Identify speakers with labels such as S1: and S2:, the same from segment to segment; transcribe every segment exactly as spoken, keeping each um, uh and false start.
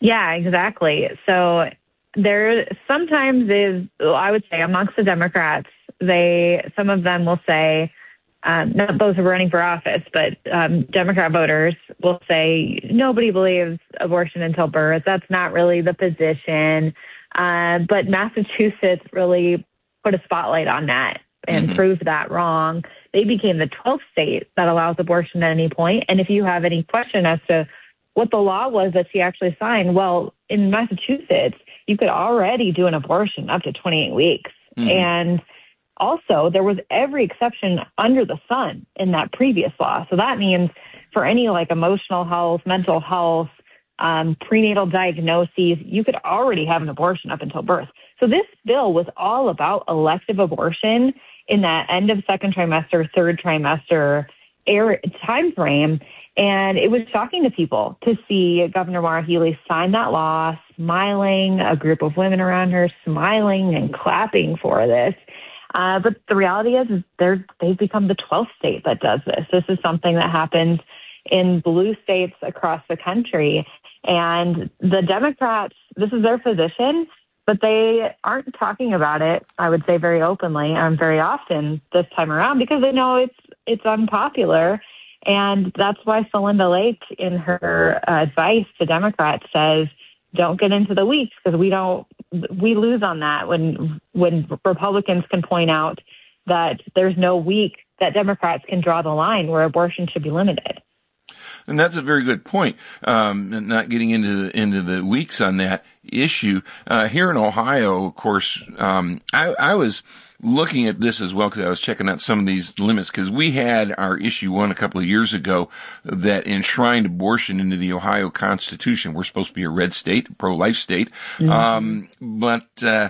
S1: Yeah, exactly. So there sometimes is, I would say, amongst the Democrats, they some of them will say, um, not those who are running for office, but um, Democrat voters will say nobody believes abortion until birth. That's not really the position. Uh, but Massachusetts really put a spotlight on that and mm-hmm. proved that wrong. They became the twelfth state that allows abortion at any point. And if you have any question as to what the law was that she actually signed, well, in Massachusetts, you could already do an abortion up to twenty-eight weeks. Mm-hmm. And also, there was every exception under the sun in that previous law. So that means for any like emotional health, mental health, um, prenatal diagnoses, you could already have an abortion up until birth. So this bill was all about elective abortion in that end of second trimester, third trimester era, time frame. And it was shocking to people to see Governor Maura Healey sign that law, smiling, a group of women around her smiling and clapping for this. Uh, but the reality is, is they're, they've become the twelfth state that does this. This is something that happens in blue states across the country. And the Democrats, this is their position, but they aren't talking about it, I would say, very openly and very often this time around because they know it's it's unpopular. And that's why Celinda Lake, in her uh, advice to Democrats, says, don't get into the weeks because we don't, we lose on that when, when Republicans can point out that there's no week that Democrats can draw the line where abortion should be limited.
S2: And that's a very good point. Um, not getting into the, into the weeks on that issue. Uh, here in Ohio, of course, um, I, I was looking at this as well because I was checking out some of these limits because we had our issue one a couple of years ago that enshrined abortion into the Ohio Constitution. We're supposed to be a red state, pro-life state. Mm-hmm. Um, but, uh,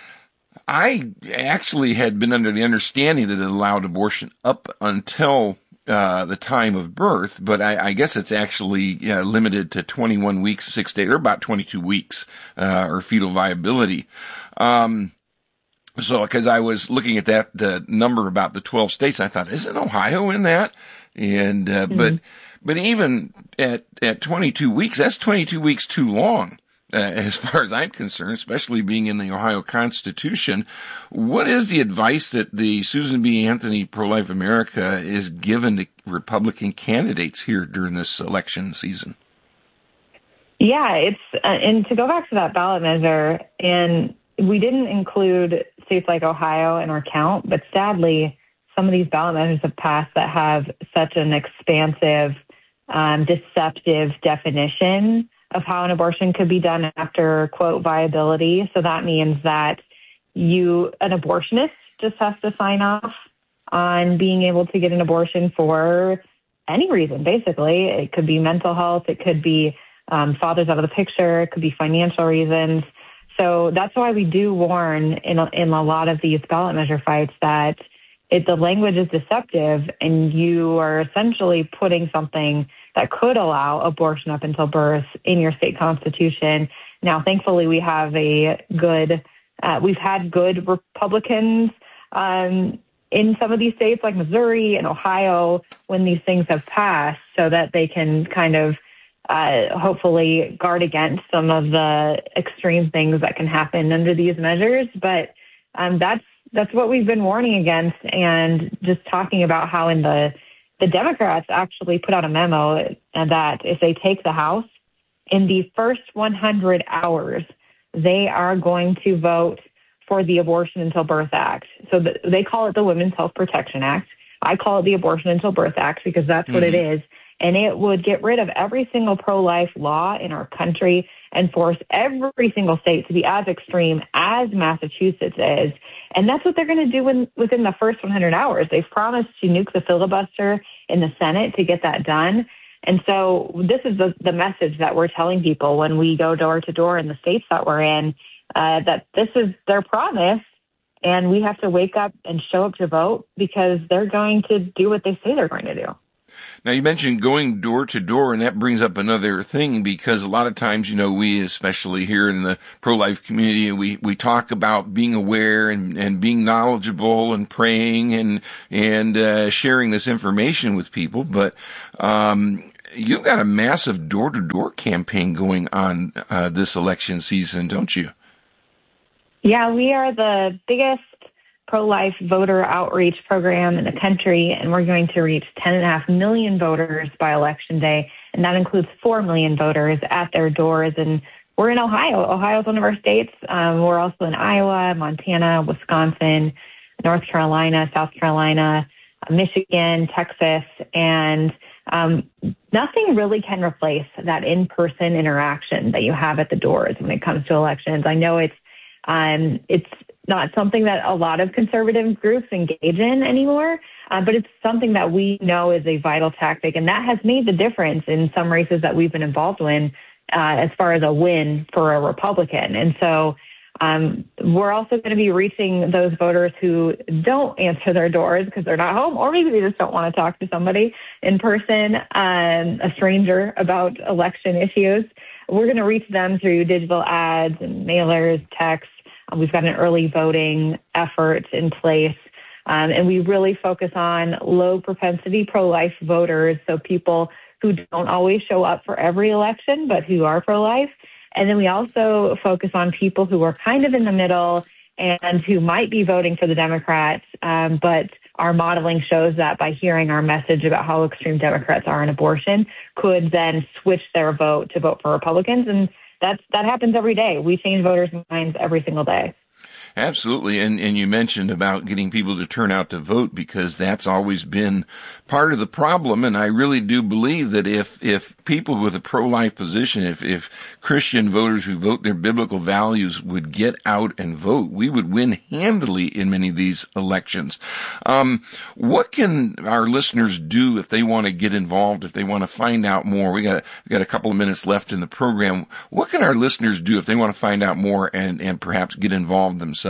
S2: I actually had been under the understanding that it allowed abortion up until Uh, the time of birth, but I, I guess it's actually uh, limited to twenty-one weeks, six days, or about twenty-two weeks, uh, or fetal viability. Um, so, because I was looking at that, the number about the twelve states, I thought, isn't Ohio in that? And, uh, mm-hmm. but, but even at, at twenty-two weeks, that's twenty-two weeks too long. Uh, as far as I'm concerned, especially being in the Ohio Constitution. What is the advice that the Susan B. Anthony Pro-Life America is given to Republican candidates here during this election season?
S1: Yeah, it's, uh, and to go back to that ballot measure, and we didn't include states like Ohio in our count, but sadly, some of these ballot measures have passed that have such an expansive, um, deceptive definition of how an abortion could be done after, quote, viability. So that means that you, an abortionist just has to sign off on being able to get an abortion for any reason, basically. It could be mental health. It could be um, fathers out of the picture. It could be financial reasons. So that's why we do warn in a, in a lot of these ballot measure fights that it, the language is deceptive and you are essentially putting something that could allow abortion up until birth in your state constitution. Now, thankfully, we have a good, uh, we've had good Republicans um, in some of these states like Missouri and Ohio when these things have passed so that they can kind of uh, hopefully guard against some of the extreme things that can happen under these measures. But um, that's that's what we've been warning against and just talking about how in the The Democrats actually put out a memo that if they take the House, in the first one hundred hours, they are going to vote for the Abortion Until Birth Act. So the, they call it the Women's Health Protection Act. I call it the Abortion Until Birth Act because that's mm-hmm. what it is. And it would get rid of every single pro-life law in our country and force every single state to be as extreme as Massachusetts is. And that's what they're going to do in, within the first one hundred hours. They've promised to nuke the filibuster in the Senate to get that done. And so this is the, the message that we're telling people when we go door to door in the states that we're in, uh, that this is their promise. And we have to wake up and show up to vote because they're going to do what they say they're going to do.
S2: Now, you mentioned going door to door, and that brings up another thing because a lot of times, you know, we, especially here in the pro-life community, we, we talk about being aware and, and being knowledgeable and praying and, and, uh, sharing this information with people. But, um, you've got a massive door-to-door campaign going on uh, this election season, don't you?
S1: Yeah, we are the biggest pro-life voter outreach program in the country, and we're going to reach ten and a half million voters by Election Day, and that includes four million voters at their doors. And we're in Ohio. Ohio is one of our states. Um, we're also in Iowa, Montana, Wisconsin, North Carolina, South Carolina, Michigan, Texas, and um, nothing really can replace that in-person interaction that you have at the doors when it comes to elections. I know it's um, it's not something that a lot of conservative groups engage in anymore, uh, but it's something that we know is a vital tactic, and that has made the difference in some races that we've been involved in uh, as far as a win for a Republican. And so Um, we're also going to be reaching those voters who don't answer their doors because they're not home, or maybe they just don't want to talk to somebody in person, um, a stranger, about election issues. We're going to reach them through digital ads and mailers, texts. Um, we've got an early voting effort in place. Um, and we really focus on low propensity pro-life voters, so people who don't always show up for every election, but who are pro-life. And then we also focus on people who are kind of in the middle and who might be voting for the Democrats, um, but our modeling shows that by hearing our message about how extreme Democrats are in abortion, could then switch their vote to vote for Republicans. And that's, that happens every day. We change voters' minds every single day.
S2: Absolutely. And, and you mentioned about getting people to turn out to vote, because that's always been part of the problem. And I really do believe that if, if people with a pro-life position, if, if Christian voters who vote their biblical values would get out and vote, we would win handily in many of these elections. Um, what can our listeners do if they want to get involved, if they want to find out more? We got, we got a couple of minutes left in the program. What can our listeners do if they want to find out more and, and perhaps get involved themselves?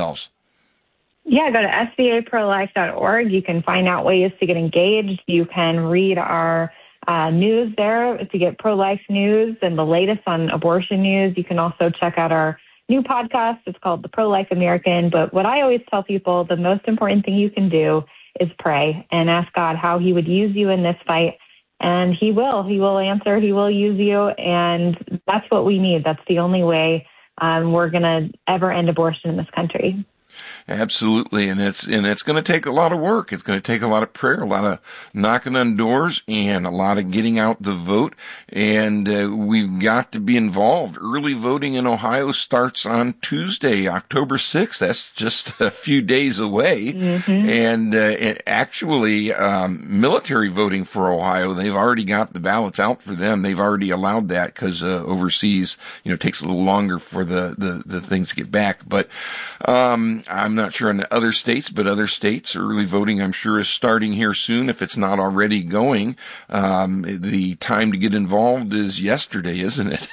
S1: Yeah, go to S V A pro life dot org. You can find out ways to get engaged. You can read our uh, news there to get pro-life news and the latest on abortion news. You can also check out our new podcast. It's called The Pro-Life American. But what I always tell people, the most important thing you can do is pray and ask God how he would use you in this fight. And he will. He will answer. He will use you. And that's what we need. That's the only way um, we're going to ever end abortion in this country.
S2: Absolutely. And it's, and it's going to take a lot of work. It's going to take a lot of prayer, a lot of knocking on doors, and a lot of getting out the vote. And uh, we've got to be involved. Early voting in Ohio starts on Tuesday, October sixth. That's just a few days away. Mm-hmm. And uh, it actually, um, military voting for Ohio, they've already got the ballots out for them. They've already allowed that because uh, overseas, you know, it takes a little longer for the, the, the things to get back. But um I'm not sure in other states, but other states, early voting, I'm sure, is starting here soon if it's not already going. Um, the time to get involved is yesterday, isn't it?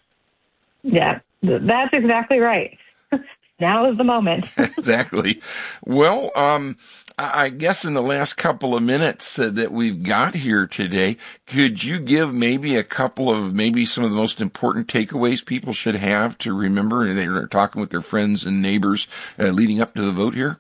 S1: Yeah, that's exactly right. Now is the moment.
S2: Exactly. Well, um, I guess in the last couple of minutes uh, that we've got here today, could you give maybe a couple of maybe some of the most important takeaways people should have to remember and they're talking with their friends and neighbors uh, leading up to the vote here?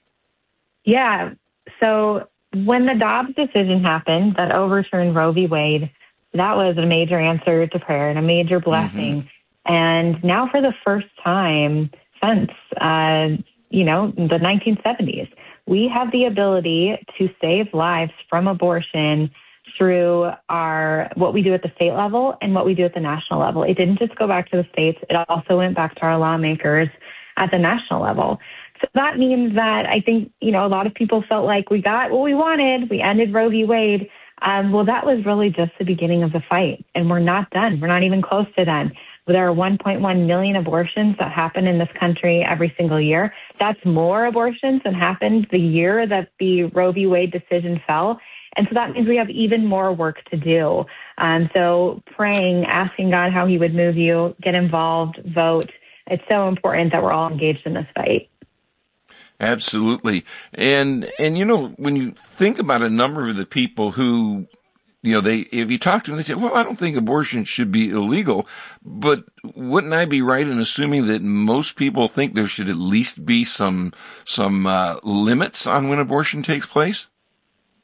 S1: Yeah. So when the Dobbs decision happened that overturned Roe v. Wade, that was a major answer to prayer and a major blessing. Mm-hmm. And now for the first time since, uh, you know, the nineteen seventies, we have the ability to save lives from abortion through our what we do at the state level and what we do at the national level. It didn't just go back to the states. It also went back to our lawmakers at the national level. So that means that I think, you know, a lot of people felt like we got what we wanted. We ended Roe v. Wade. Um, well, that was really just the beginning of the fight, and we're not done. We're not even close to done. There are one point one million abortions that happen in this country every single year. That's more abortions than happened the year that the Roe v. Wade decision fell. And so that means we have even more work to do. Um, so praying, asking God how he would move you, get involved, vote. It's so important that we're all engaged in this fight.
S2: Absolutely. And, and, you know, when you think about a number of the people who, you know, they, if you talk to them, they say, well, I don't think abortion should be illegal, but wouldn't I be right in assuming that most people think there should at least be some, some, uh, limits on when abortion takes place?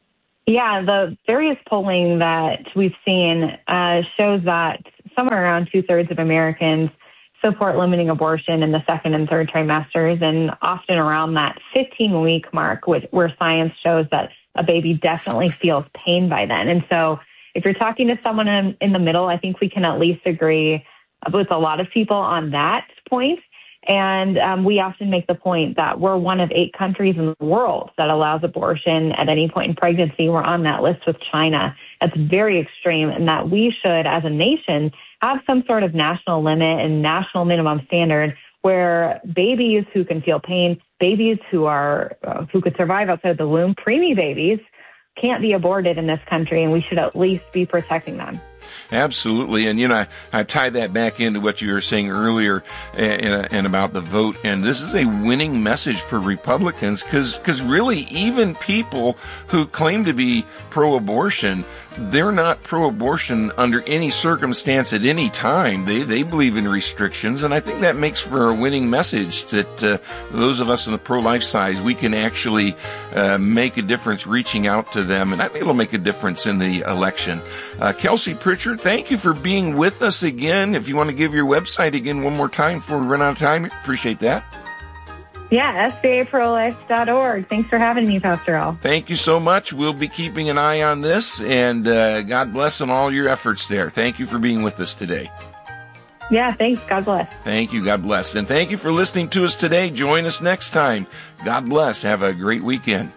S1: Yeah, the various polling that we've seen uh, shows that somewhere around two-thirds of Americans support limiting abortion in the second and third trimesters, and often around that fifteen-week mark, which, where science shows that a baby definitely feels pain by then. And so if you're talking to someone in, in the middle, I think we can at least agree with a lot of people on that point. And um, we often make the point that we're one of eight countries in the world that allows abortion at any point in pregnancy. We're on that list with China. That's very extreme, and that we should, as a nation, have some sort of national limit and national minimum standard where babies who can feel pain, babies who are uh, who could survive outside the womb, preemie babies, can't be aborted in this country, and we should at least be protecting them.
S2: Absolutely. And, you know, I, I tie that back into what you were saying earlier and, and about the vote. And this is a winning message for Republicans because because really even people who claim to be pro-abortion, they're not pro-abortion under any circumstance at any time. They they believe in restrictions. And I think that makes for a winning message that uh, those of us on the pro-life side, we can actually uh, make a difference reaching out to them. And I think it'll make a difference in the election. Uh, Kelsey Pritchard, thank you for being with us again. If you want to give your website again one more time before we run out of time, appreciate that.
S1: Yeah, S B A pro life dot org. Thanks for having me, Pastor Al.
S2: Thank you so much. We'll be keeping an eye on this, and uh, God bless on all your efforts there. Thank you for being with us today.
S1: Yeah, thanks. God bless.
S2: Thank you. God bless. And thank you for listening to us today. Join us next time. God bless. Have a great weekend.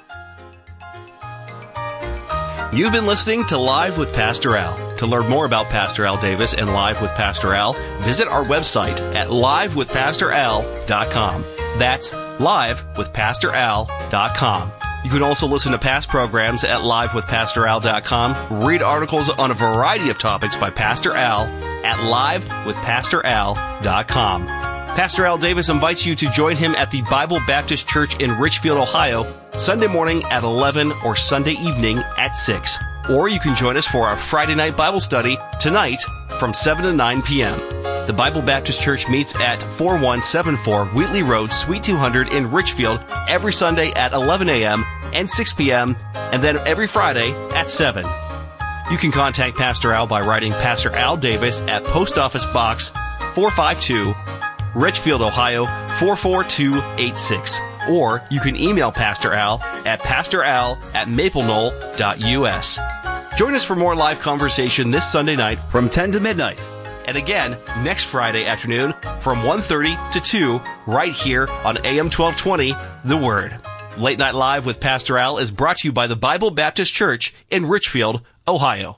S3: You've been listening to Live with Pastor Al. To learn more about Pastor Al Davis and Live with Pastor Al, visit our website at live with pastor al dot com. That's live with pastor al dot com. You can also listen to past programs at live with pastor al dot com, read articles on a variety of topics by Pastor Al at live with pastor al dot com. Pastor Al Davis invites you to join him at the Bible Baptist Church in Richfield, Ohio, Sunday morning at eleven or Sunday evening at six. Or you can join us for our Friday night Bible study tonight from seven to nine p.m. The Bible Baptist Church meets at forty-one seventy-four Wheatley Road, Suite two hundred in Richfield every Sunday at eleven a.m. and six p.m. and then every Friday at seven. You can contact Pastor Al by writing Pastor Al Davis at Post Office Box four fifty-two, Richfield, Ohio four four two eight six. Or you can email Pastor Al at pastor al at maple knoll dot u s. Join us for more live conversation this Sunday night from ten to midnight. And again, next Friday afternoon from one thirty to two, right here on A M twelve twenty, The Word. Late Night Live with Pastor Al is brought to you by the Bible Baptist Church in Richfield, Ohio.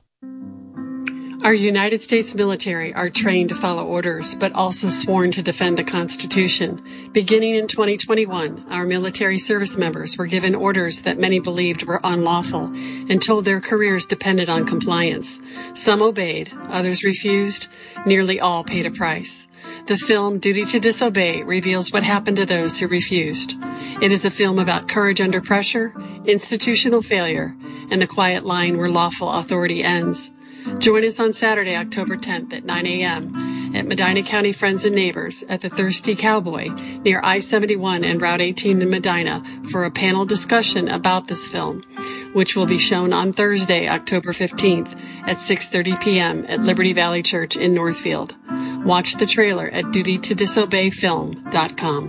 S4: Our United States military are trained to follow orders, but also sworn to defend the Constitution. Beginning in twenty twenty-one, our military service members were given orders that many believed were unlawful and told their careers depended on compliance. Some obeyed, others refused, nearly all paid a price. The film Duty to Disobey reveals what happened to those who refused. It is a film about courage under pressure, institutional failure, and the quiet line where lawful authority ends. Join us on Saturday, October tenth at nine a.m. at Medina County Friends and Neighbors at the Thirsty Cowboy near I seventy-one and Route eighteen in Medina for a panel discussion about this film, which will be shown on Thursday, October fifteenth at six thirty p.m. at Liberty Valley Church in Northfield. Watch the trailer at duty to disobey film dot com.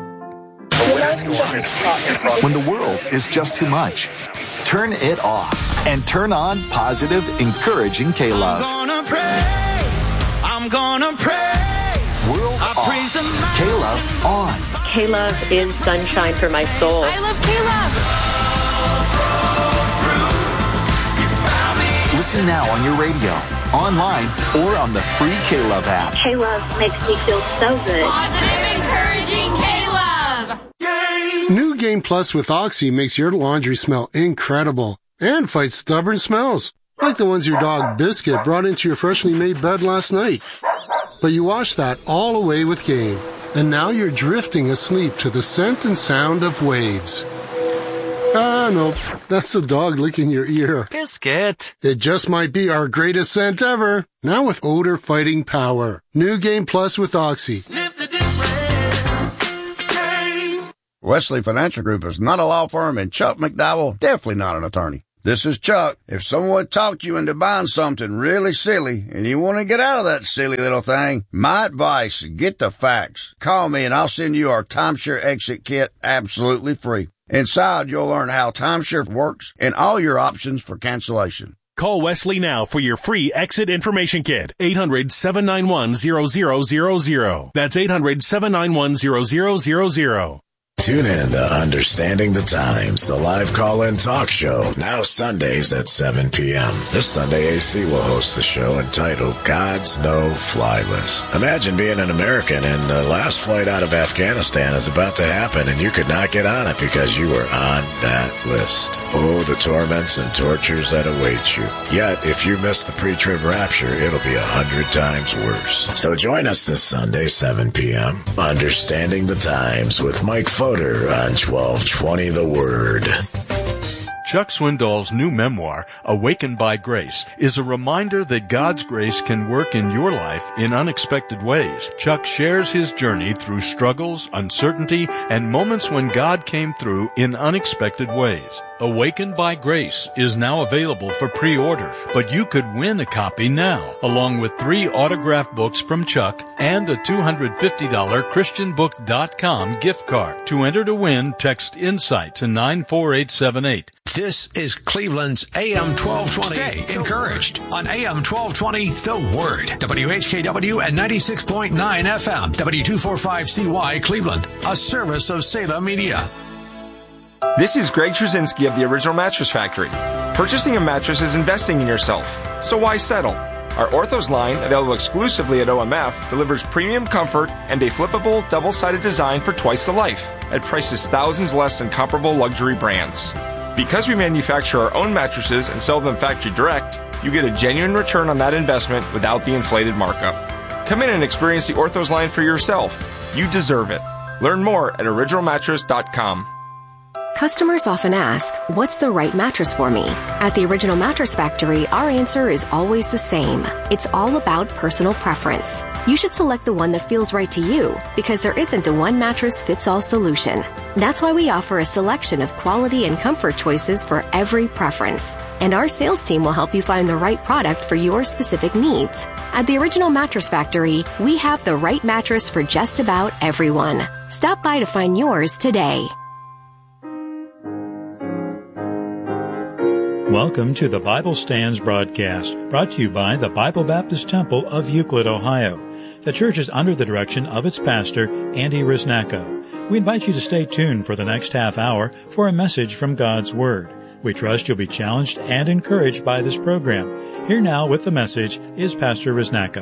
S5: When the world is just too much, turn it off and turn on positive, encouraging K-Love.
S6: I'm gonna praise, I'm gonna praise.
S5: World
S6: I
S5: off,
S6: praise the
S5: K-Love on.
S7: K-Love is sunshine for my soul.
S6: I love K-Love.
S5: Listen now on your radio, online, or on the free K-Love app.
S7: K-Love makes me feel so good.
S8: Positive, encouraging K-Love.
S9: New Game Plus with Oxy makes your laundry smell incredible and fights stubborn smells, like the ones your dog Biscuit brought into your freshly made bed last night. But you washed that all away with Game, and now you're drifting asleep to the scent and sound of waves. Ah, no, that's the dog licking your ear.
S3: Biscuit.
S9: It just might be our greatest scent ever, now with odor-fighting power. New Game Plus with Oxy.
S6: Sniff the difference. Game.
S10: Wesley Financial Group is not a law firm, and Chuck McDowell definitely not an attorney. This is Chuck. If someone talked you into buying something really silly and you want to get out of that silly little thing, my advice, get the facts. Call me and I'll send you our timeshare exit kit absolutely free. Inside, you'll learn how timeshare works and all your options for cancellation.
S11: Call Wesley now for your free exit information kit. eight hundred, seven nine one, zero zero zero zero. That's eight hundred, seven nine one, zero zero zero zero.
S12: Tune in to Understanding the Times, a live call-in talk show, now Sundays at seven p.m. This Sunday, A C will host the show entitled God's No-Fly List. Imagine being an American and the last flight out of Afghanistan is about to happen and you could not get on it because you were on that list. Oh, the torments and tortures that await you. Yet, if you miss the pre-trib rapture, it'll be a hundred times worse. So join us this Sunday, seven p.m. Understanding the Times with Mike Foster on twelve twenty The Word.
S13: Chuck Swindoll's new memoir, Awakened by Grace, is a reminder that God's grace can work in your life in unexpected ways. Chuck shares his journey through struggles, uncertainty, and moments when God came through in unexpected ways. Awakened by Grace is now available for pre-order, but you could win a copy now, along with three autographed books from Chuck and a two hundred fifty dollars Christian book dot com gift card. To enter to win, text INSIGHT to nine four eight seven eight.
S14: This is Cleveland's A M twelve twenty. Stay encouraged on A M twelve twenty, The Word. W H K W and ninety-six point nine F M. W two forty-five C Y Cleveland. A service of Salem Media.
S15: This is Greg Trzynski of the Original Mattress Factory. Purchasing a mattress is investing in yourself. So why settle? Our Orthos line, available exclusively at O M F, delivers premium comfort and a flippable, double-sided design for twice the life, at prices thousands less than comparable luxury brands. Because we manufacture our own mattresses and sell them factory direct, you get a genuine return on that investment without the inflated markup. Come in and experience the Orthos line for yourself. You deserve it. Learn more at original mattress dot com.
S16: Customers often ask, what's the right mattress for me? At the Original Mattress Factory, our answer is always the same. It's all about personal preference. You should select the one that feels right to you, because there isn't a one-mattress-fits-all solution. That's why we offer a selection of quality and comfort choices for every preference. And our sales team will help you find the right product for your specific needs. At the Original Mattress Factory, we have the right mattress for just about everyone. Stop by to find yours today.
S17: Welcome to the Bible Stands broadcast, brought to you by the Bible Baptist Temple of Euclid, Ohio. The church is under the direction of its pastor, Andy Risnacko. We invite you to stay tuned for the next half hour for a message from God's Word. We trust you'll be challenged and encouraged by this program. Here now with the message is Pastor Risnacko.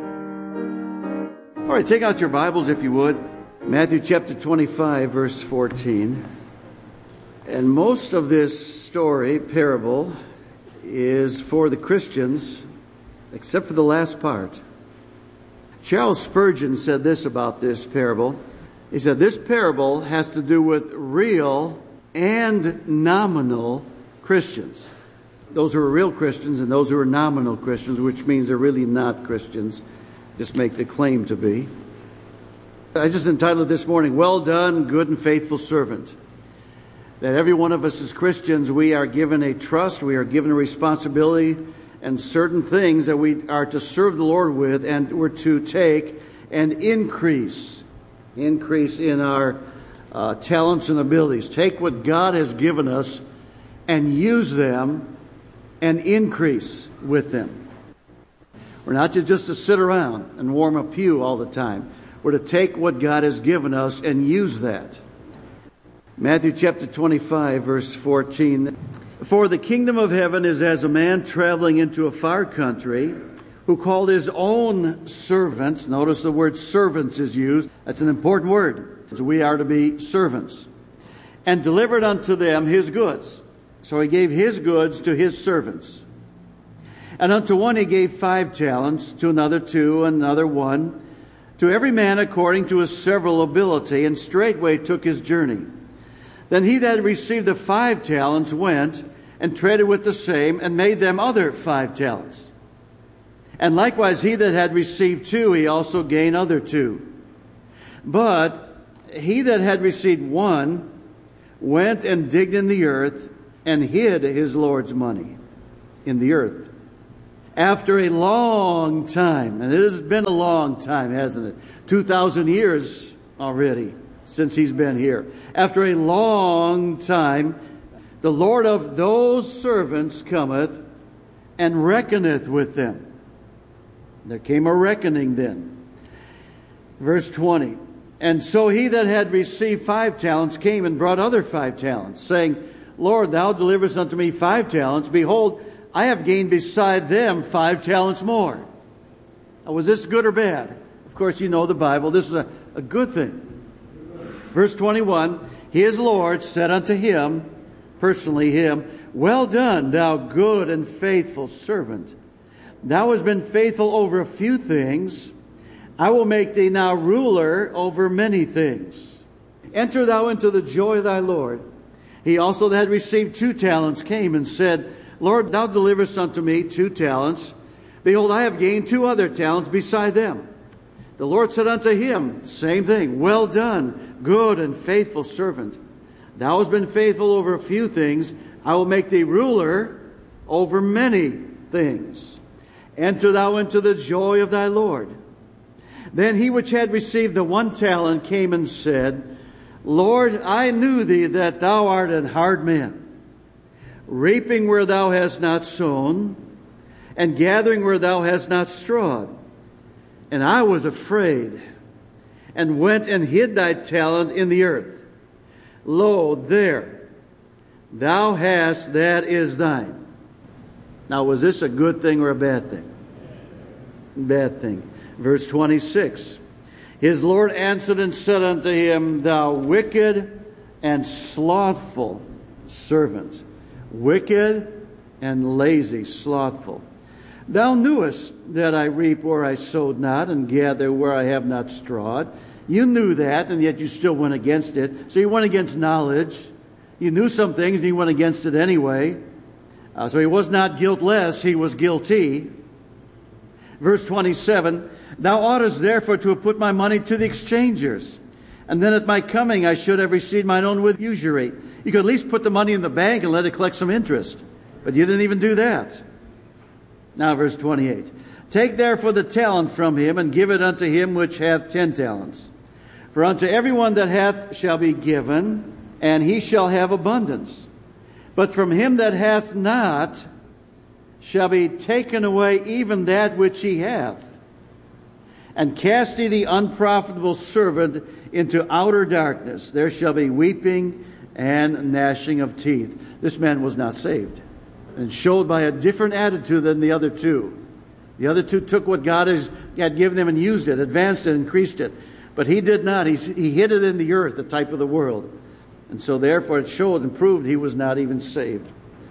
S18: All right, take out your Bibles if you would. Matthew chapter twenty-five, verse fourteen. And most of this story, parable, is for the Christians, except for the last part. Charles Spurgeon said this about this parable. He said, this parable has to do with real and nominal Christians. Those who are real Christians and those who are nominal Christians, which means they're really not Christians, just make the claim to be. I just entitled this morning, Well Done, Good and Faithful Servant. That every one of us as Christians, we are given a trust, we are given a responsibility and certain things that we are to serve the Lord with, and we're to take and increase, increase in our uh, talents and abilities. Take what God has given us and use them and increase with them. We're not to just to sit around and warm a pew all the time. We're to take what God has given us and use that. Matthew chapter twenty-five, verse fourteen. For the kingdom of heaven is as a man traveling into a far country, who called his own servants. Notice the word servants is used. That's an important word. So we are to be servants. And delivered unto them his goods. So he gave his goods to his servants. And unto one he gave five talents, to another two, another one, to every man according to his several ability, and straightway took his journey. Then he that received the five talents went and traded with the same, and made them other five talents. And likewise he that had received two, he also gained other two. But he that had received one went and digged in the earth, and hid his Lord's money in the earth. After a long time, and it has been a long time, hasn't it? two thousand years already since he's been here. After a long time, the Lord of those servants cometh and reckoneth with them. There came a reckoning then. Verse twenty. And so he that had received five talents came and brought other five talents, saying, Lord, thou deliverest unto me five talents. Behold, I have gained beside them five talents more. Now, was this good or bad? Of course, you know the Bible. This is a, a good thing. Verse twenty-one, his Lord said unto him, personally him, well done, thou good and faithful servant. Thou hast been faithful over a few things. I will make thee now ruler over many things. Enter thou into the joy of thy Lord. He also that had received two talents came and said, Lord, thou deliverest unto me two talents. Behold, I have gained two other talents beside them. The Lord said unto him, same thing, well done, good and faithful servant. Thou hast been faithful over a few things. I will make thee ruler over many things. Enter thou into the joy of thy Lord. Then he which had received the one talent came and said, Lord, I knew thee that thou art an hard man, reaping where thou hast not sown, and gathering where thou hast not strawed. And I was afraid, and went and hid thy talent in the earth. Lo, there, thou hast that is thine. Now, was this a good thing or a bad thing? Bad thing. Verse twenty-six. His Lord answered and said unto him, Thou wicked and slothful servant. Wicked and lazy, slothful. Thou knewest that I reap where I sowed not, and gather where I have not strawed. You knew that, and yet you still went against it. So you went against knowledge. You knew some things, and you went against it anyway. Uh, so he was not guiltless, he was guilty. Verse twenty-seven, Thou oughtest therefore to have put my money to the exchangers, and then at my coming I should have received mine own with usury. You could at least put the money in the bank and let it collect some interest. But you didn't even do that. Now verse twenty-eight, Take therefore the talent from him, and give it unto him which hath ten talents. For unto everyone that hath shall be given, and he shall have abundance. But from him that hath not shall be taken away even that which he hath. And cast ye the unprofitable servant into outer darkness. There shall be weeping and gnashing of teeth. This man was not saved, and showed by a different attitude than the other two. The other two took what God has, had given him and used it, advanced it, increased it. But he did not. He, he hid it in the earth, the type of the world. And so therefore it showed and proved he was not even saved.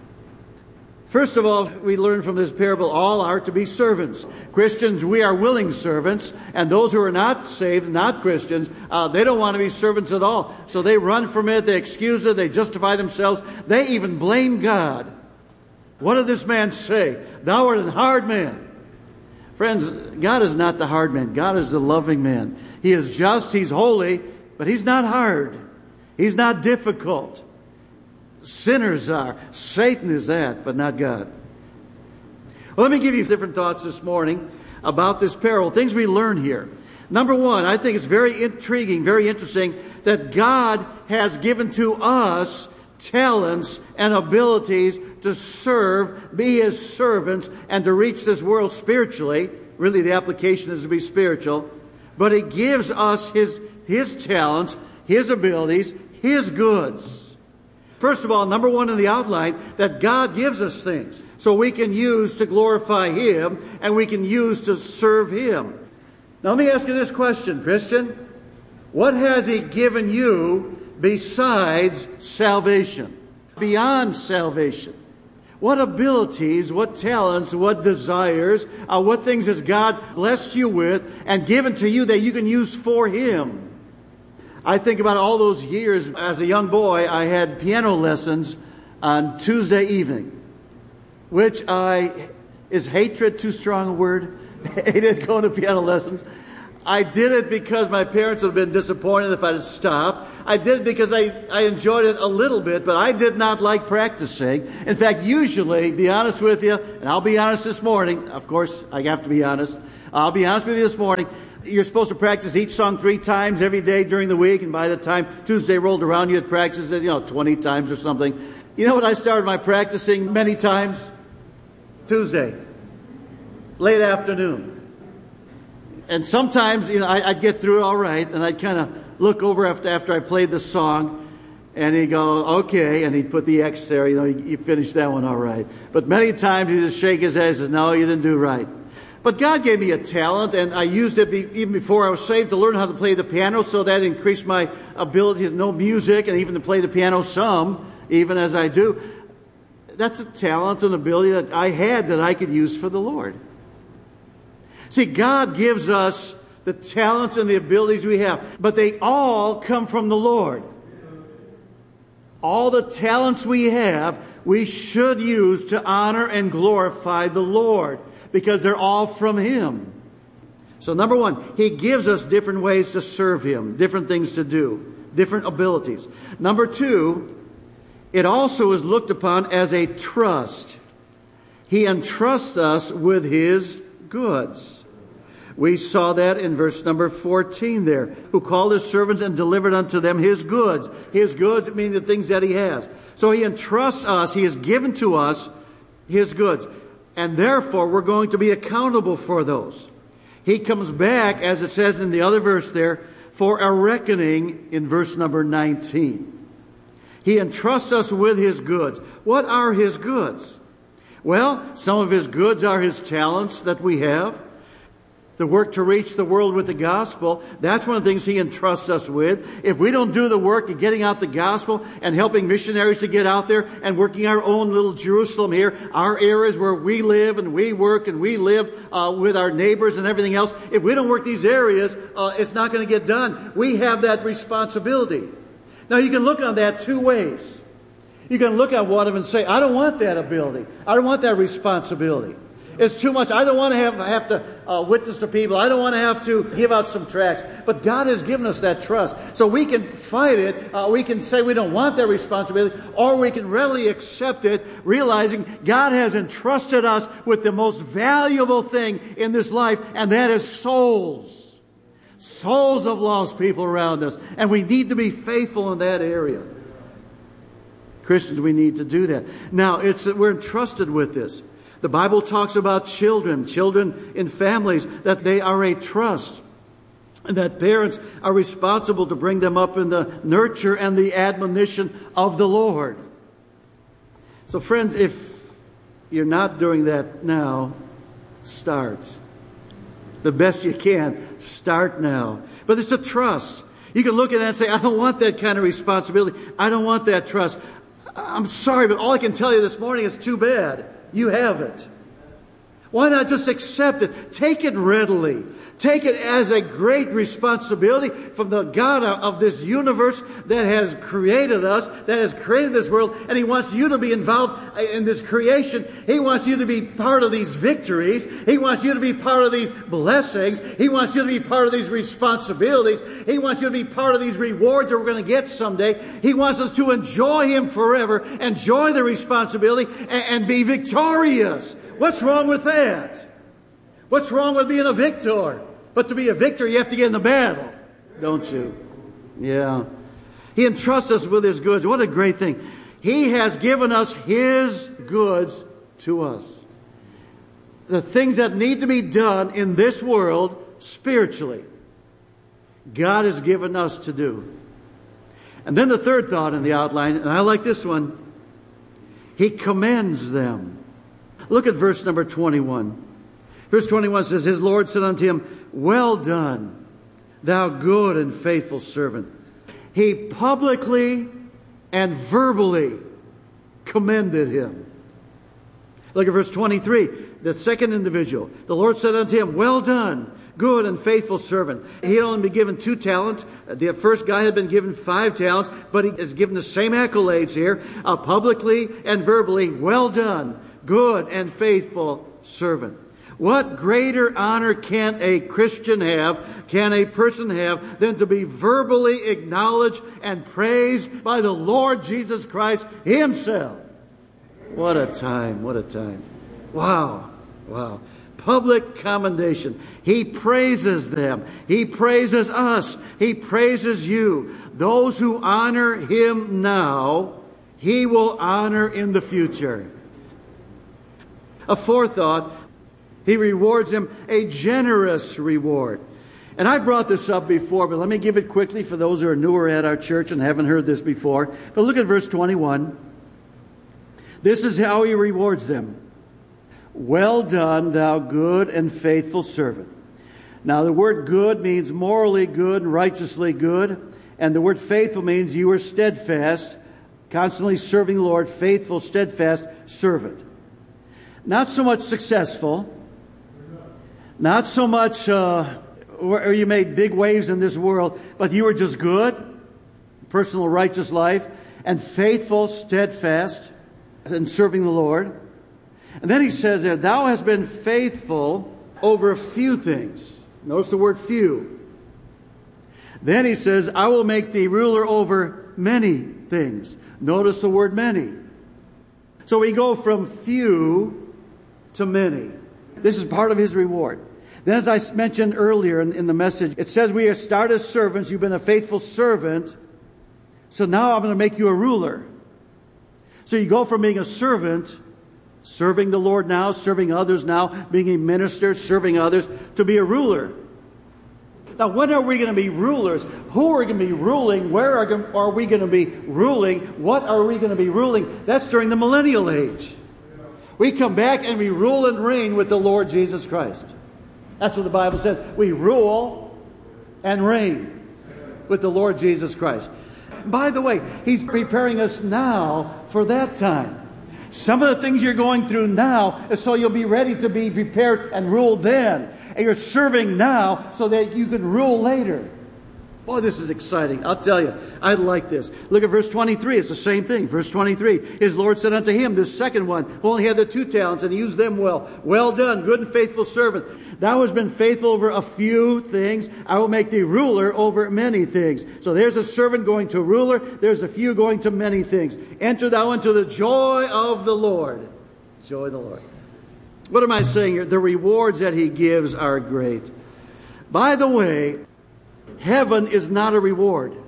S18: First of all, we learn from this parable, all are to be servants. Christians, we are willing servants. And those who are not saved, not Christians, uh, they don't want to be servants at all. So they run from it, they excuse it, they justify themselves. They even blame God. What did this man say? Thou art a hard man. Friends, God is not the hard man. God is the loving man. He is just, He's holy, but He's not hard. He's not difficult. Sinners are. Satan is that, but not God. Well, let me give you different thoughts this morning about this parable. Things we learn here. Number one, I think it's very intriguing, very interesting that God has given to us talents and abilities to serve, be His servants, and to reach this world spiritually. Really, the application is to be spiritual. But He gives us His, His talents, His abilities, His goods. First of all, number one in the outline, that God gives us things so we can use to glorify Him and we can use to serve Him. Now let me ask you this question, Christian. What has He given you besides salvation? Beyond salvation? What abilities, what talents, what desires, uh, what things has God blessed you with and given to you that you can use for Him? I think about all those years as a young boy, I had piano lessons on Tuesday evening, which I, is hatred too strong a word? Hated going to piano lessons. I did it because my parents would have been disappointed if I had stopped. I did it because I, I enjoyed it a little bit, but I did not like practicing. In fact, usually, be honest with you, and I'll be honest this morning. Of course, I have to be honest. I'll be honest with you this morning. You're supposed to practice each song three times every day during the week, and by the time Tuesday rolled around, you had practiced it, you know, twenty times or something. You know what I started my practicing many times? Tuesday. Late afternoon. And sometimes, you know, I, I'd get through it all right, and I'd kind of look over after after I played the song, and he'd go, okay, and he'd put the X there, you know, you, you finished that one all right. But many times he'd just shake his head and say, no, you didn't do right. But God gave me a talent, and I used it be, even before I was saved to learn how to play the piano, so that increased my ability to know music and even to play the piano some, even as I do. That's a talent and ability that I had that I could use for the Lord. See, God gives us the talents and the abilities we have, but they all come from the Lord. All the talents we have, we should use to honor and glorify the Lord, because they're all from Him. So number one, He gives us different ways to serve Him, different things to do, different abilities. Number two, it also is looked upon as a trust. He entrusts us with His goods. We saw that in verse number fourteen there. Who called His servants and delivered unto them His goods. His goods mean the things that He has. So He entrusts us. He has given to us His goods. And therefore, we're going to be accountable for those. He comes back, as it says in the other verse there, for a reckoning in verse number nineteen. He entrusts us with His goods. What are His goods? Well, some of His goods are His talents that we have. The work to reach the world with the gospel. That's one of the things He entrusts us with. If we don't do the work of getting out the gospel and helping missionaries to get out there and working our own little Jerusalem here, our areas where we live and we work and we live uh, with our neighbors and everything else, if we don't work these areas, uh, it's not going to get done. We have that responsibility. Now, you can look on that two ways. You can look at one of them and say, I don't want that ability. I don't want that responsibility. It's too much. I don't want to have, have to uh, witness to people. I don't want to have to give out some tracts. But God has given us that trust. So we can fight it. Uh, we can say we don't want that responsibility. Or we can readily accept it, realizing God has entrusted us with the most valuable thing in this life, and that is souls. Souls of lost people around us. And we need to be faithful in that area. Christians, we need to do that. Now, it's that we're entrusted with this. The Bible talks about children, children in families, that they are a trust, and that parents are responsible to bring them up in the nurture and the admonition of the Lord. So friends, if you're not doing that now, start. The best you can, start now. But it's a trust. You can look at that and say, I don't want that kind of responsibility. I don't want that trust. I'm sorry, but all I can tell you this morning is too bad. You have it. Why not just accept it? Take it readily. Take it as a great responsibility from the God of this universe that has created us, that has created this world, and He wants you to be involved in this creation. He wants you to be part of these victories. He wants you to be part of these blessings. He wants you to be part of these responsibilities. He wants you to be part of these rewards that we're going to get someday. He wants us to enjoy Him forever, enjoy the responsibility, and, and be victorious. What's wrong with that? What's wrong with being a victor? But to be a victor, you have to get in the battle, don't you? Yeah. He entrusts us with His goods. What a great thing. He has given us His goods to us. The things that need to be done in this world spiritually, God has given us to do. And then the third thought in the outline, and I like this one, He commends them. Look at verse number twenty-one. Verse twenty-one says, His Lord said unto him, Well done, thou good and faithful servant. He publicly and verbally commended him. Look at verse twenty-three, the second individual. The Lord said unto him, Well done, good and faithful servant. He had only been given two talents. The first guy had been given five talents, but he is given the same accolades here, uh, publicly and verbally. Well done, good and faithful servant. What greater honor can a Christian have, can a person have, than to be verbally acknowledged and praised by the Lord Jesus Christ Himself? What a time, what a time. Wow, wow. Public commendation. He praises them. He praises us. He praises you. Those who honor Him now, He will honor in the future. A fourth thought, He rewards them a generous reward. And I brought this up before, but let me give it quickly for those who are newer at our church and haven't heard this before. But look at verse twenty-one. This is how He rewards them. Well done, thou good and faithful servant. Now the word good means morally good and righteously good. And the word faithful means you are steadfast, constantly serving the Lord, faithful, steadfast servant. Not so much successful. Not so much uh, where you made big waves in this world, but you were just good, personal righteous life, and faithful, steadfast in serving the Lord. And then he says there, thou hast been faithful over a few things. Notice the word few. Then he says, I will make thee ruler over many things. Notice the word many. So we go from few to many. This is part of His reward. Then, as I mentioned earlier in, in the message, it says we are started as servants. You've been a faithful servant. So now I'm going to make you a ruler. So you go from being a servant, serving the Lord now, serving others now, being a minister, serving others, to be a ruler. Now, when are we going to be rulers? Who are going to be ruling? Where are, are we going to be ruling? What are we going to be ruling? That's during the millennial age. We come back and we rule and reign with the Lord Jesus Christ. That's what the Bible says. We rule and reign with the Lord Jesus Christ. By the way, He's preparing us now for that time. Some of the things you're going through now is so you'll be ready to be prepared and rule then. And you're serving now so that you can rule later. Boy, this is exciting. I'll tell you, I like this. Look at verse twenty-three. It's the same thing. Verse twenty-three. His Lord said unto him, this second one, who only had the two talents, and he used them well. Well done, good and faithful servant. Thou hast been faithful over a few things. I will make thee ruler over many things. So there's a servant going to a ruler. There's a few going to many things. Enter thou into the joy of the Lord. Joy of the Lord. What am I saying here? The rewards that He gives are great. By the way, heaven is not a reward.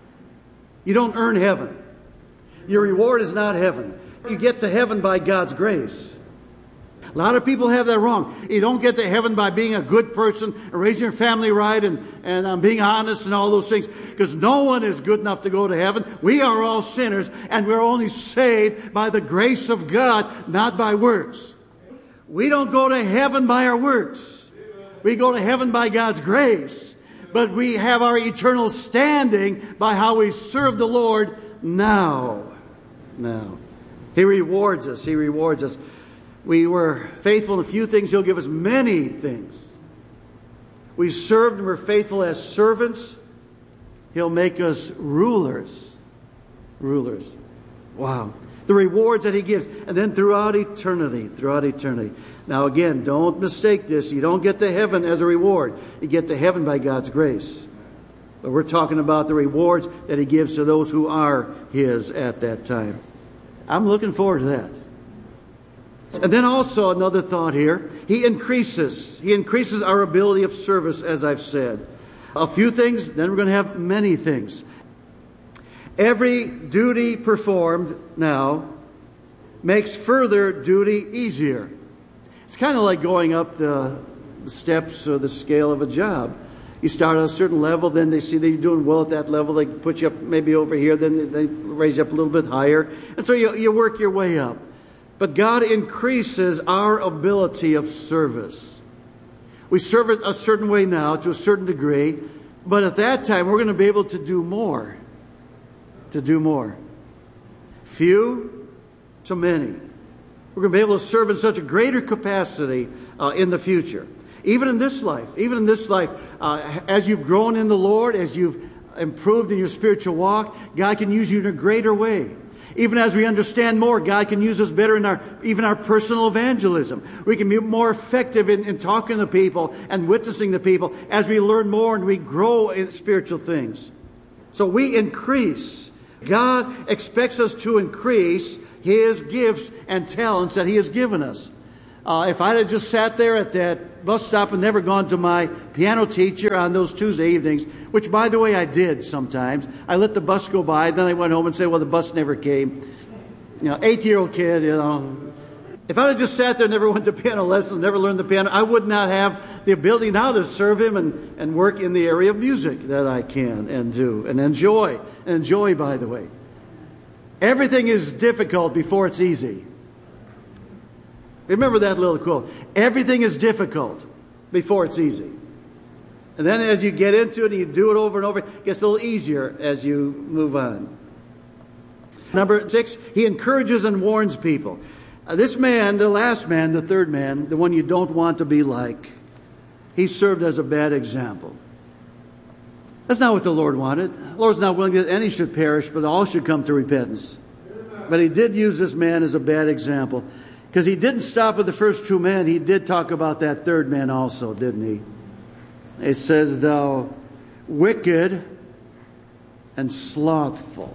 S18: You don't earn heaven. Your reward is not heaven. You get to heaven by God's grace. A lot of people have that wrong. You don't get to heaven by being a good person, and raising your family right, and, and um, being honest and all those things. Because no one is good enough to go to heaven. We are all sinners, and we're only saved by the grace of God, not by works. We don't go to heaven by our works. We go to heaven by God's grace. But we have our eternal standing by how we serve the Lord now. Now. He rewards us. He rewards us. We were faithful in a few things. He'll give us many things. We served and were faithful as servants. He'll make us rulers. Rulers. Wow. The rewards that He gives. And then throughout eternity. Throughout eternity. Now again, don't mistake this. You don't get to heaven as a reward. You get to heaven by God's grace. But we're talking about the rewards that He gives to those who are His at that time. I'm looking forward to that. And then also another thought here. He increases. He increases our ability of service, as I've said. A few things, then we're going to have many things. Every duty performed now makes further duty easier. It's kind of like going up the, the steps or the scale of a job. You start at a certain level, then they see that you're doing well at that level. They put you up maybe over here, then they raise you up a little bit higher. And so you, you work your way up. But God increases our ability of service. We serve it a certain way now, to a certain degree. But at that time, we're going to be able to do more. To do more. Few to many. We're going to be able to serve in such a greater capacity uh, in the future. Even in this life. Even in this life. Uh, as you've grown in the Lord, as you've improved in your spiritual walk, God can use you in a greater way. Even as we understand more, God can use us better in our even our personal evangelism. We can be more effective in, in talking to people and witnessing to people as we learn more and we grow in spiritual things. So we increase. God expects us to increase His gifts and talents that He has given us. Uh, if I had just sat there at that bus stop and never gone to my piano teacher on those Tuesday evenings, which, by the way, I did sometimes. I let the bus go by, then I went home and said, well, the bus never came. You know, eight-year-old kid, you know. If I had just sat there and never went to piano lessons, never learned the piano, I would not have the ability now to serve Him and, and work in the area of music that I can and do and enjoy. And enjoy, by the way. Everything is difficult before it's easy. Remember that little quote. Everything is difficult before it's easy. And then as you get into it and you do it over and over, it gets a little easier as you move on. Number six, he encourages and warns people. Uh, this man, the last man, the third man, the one you don't want to be like, he served as a bad example. That's not what the Lord wanted. The Lord's not willing that any should perish, but all should come to repentance. But He did use this man as a bad example. Because He didn't stop with the first two men. He did talk about that third man also, didn't He? It says, thou wicked and slothful.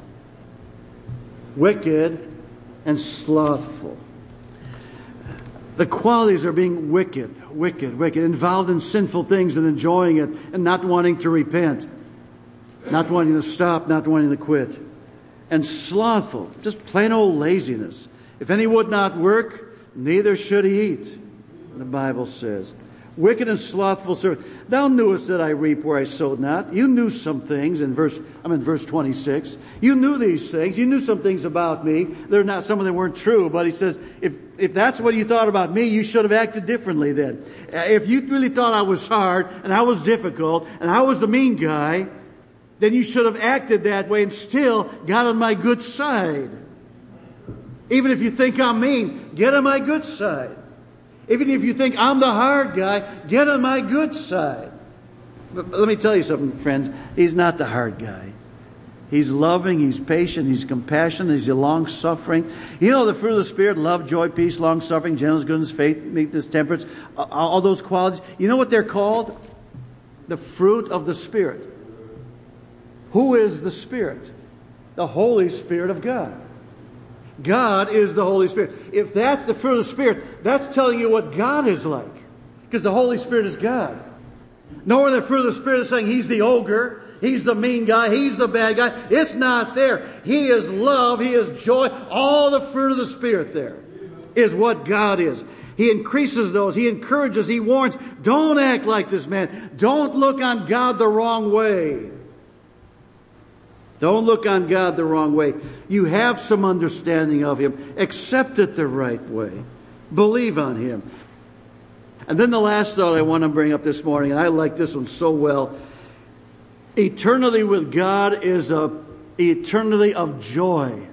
S18: Wicked and slothful. The qualities are being wicked, wicked, wicked, involved in sinful things and enjoying it and not wanting to repent. Not wanting to stop, not wanting to quit. And slothful, just plain old laziness. If any would not work, neither should he eat, the Bible says. Wicked and slothful servant. Thou knewest that I reap where I sowed not. You knew some things in verse, I'm in verse twenty-six. You knew these things. You knew some things about me. They're not, some of them weren't true, but he says, if, if that's what you thought about me, you should have acted differently then. If you really thought I was hard and I was difficult and I was the mean guy, then you should have acted that way and still got on my good side. Even if you think I'm mean, get on my good side. Even if you think I'm the hard guy, get on my good side. But let me tell you something, friends. He's not the hard guy. He's loving, He's patient, He's compassionate, He's long-suffering. You know the fruit of the Spirit, love, joy, peace, long-suffering, gentleness, goodness, faith, meekness, temperance, all those qualities. You know what they're called? The fruit of the Spirit. Who is the Spirit? The Holy Spirit of God. God is the Holy Spirit. If that's the fruit of the Spirit, that's telling you what God is like. Because the Holy Spirit is God. Nor the fruit of the Spirit is saying He's the ogre, He's the mean guy, He's the bad guy. It's not there. He is love, He is joy. All the fruit of the Spirit there is what God is. He increases those. He encourages. He warns. Don't act like this man. Don't look on God the wrong way. Don't look on God the wrong way. You have some understanding of Him. Accept it the right way. Believe on Him. And then the last thought I want to bring up this morning, and I like this one so well. Eternity with God is a eternity of joy.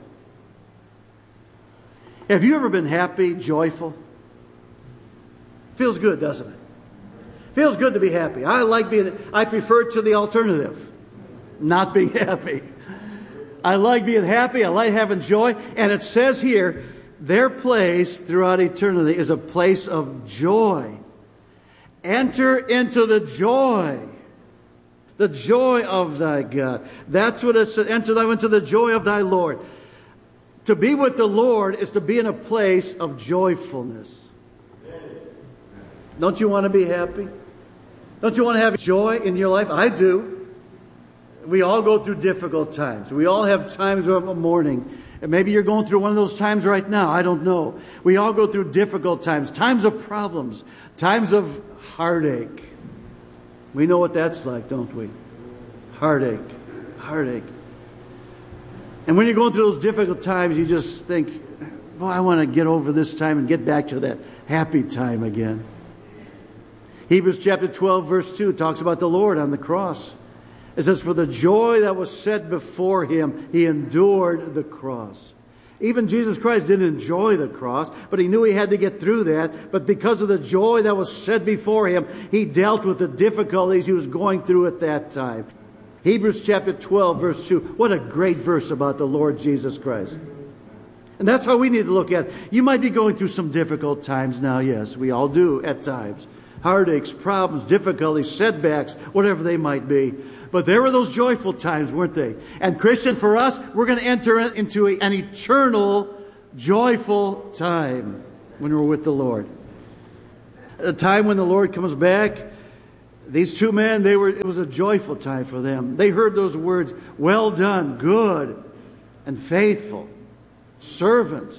S18: Have you ever been happy, joyful? Feels good, doesn't it? Feels good to be happy. I like being, I prefer to the alternative. Not being happy. I like being happy. I like having joy. And it says here, their place throughout eternity is a place of joy. Enter into the joy. The joy of thy God. That's what it says. Enter thou into the joy of thy Lord. To be with the Lord is to be in a place of joyfulness. Don't you want to be happy? Don't you want to have joy in your life? I do. We all go through difficult times. We all have times of mourning. And maybe you're going through one of those times right now. I don't know. We all go through difficult times. Times of problems. Times of heartache. We know what that's like, don't we? Heartache. Heartache. And when you're going through those difficult times, you just think, boy, I want to get over this time and get back to that happy time again. Hebrews chapter twelve, verse two talks about the Lord on the cross. It says, for the joy that was set before Him, He endured the cross. Even Jesus Christ didn't enjoy the cross, but He knew He had to get through that. But because of the joy that was set before Him, He dealt with the difficulties He was going through at that time. Hebrews chapter twelve, verse two. What a great verse about the Lord Jesus Christ. And that's how we need to look at it. You might be going through some difficult times now. Yes, we all do at times. Heartaches, problems, difficulties, setbacks, whatever they might be. But there were those joyful times, weren't they? And Christian, for us, we're going to enter into a, an eternal, joyful time when we're with the Lord. A time when the Lord comes back, these two men, they were, it was a joyful time for them. They heard those words, well done, good and faithful servant.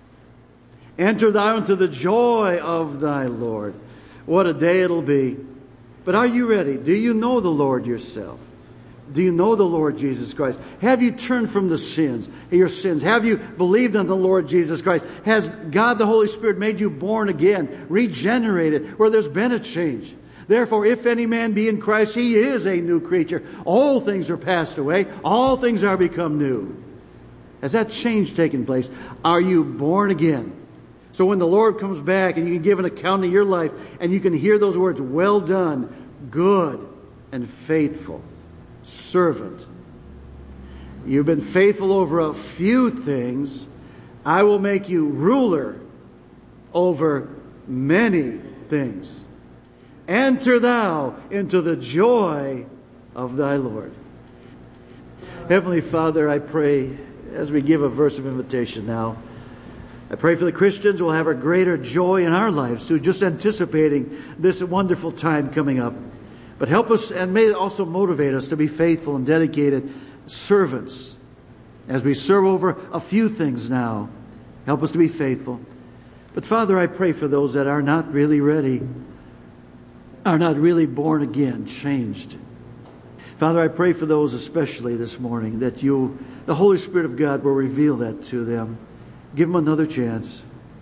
S18: Enter thou into the joy of thy Lord. What a day it'll be. But are you ready? Do you know the Lord yourself? Do you know the Lord Jesus Christ? Have you turned from the sins, your sins? Have you believed in the Lord Jesus Christ? Has God the Holy Spirit made you born again, regenerated, where there's been a change? Therefore, if any man be in Christ, he is a new creature. All things are passed away. All things are become new. Has that change taken place? Are you born again? So when the Lord comes back and you can give an account of your life and you can hear those words, well done, good and faithful servant. You've been faithful over a few things. I will make you ruler over many things. Enter thou into the joy of thy Lord. Heavenly Father, I pray as we give a verse of invitation now, I pray for the Christians who will have a greater joy in our lives too, just anticipating this wonderful time coming up. But help us, and may it also motivate us to be faithful and dedicated servants as we serve over a few things now. Help us to be faithful. But Father, I pray for those that are not really ready, are not really born again, changed. Father, I pray for those especially this morning that you, the Holy Spirit of God, will reveal that to them. Give them another chance.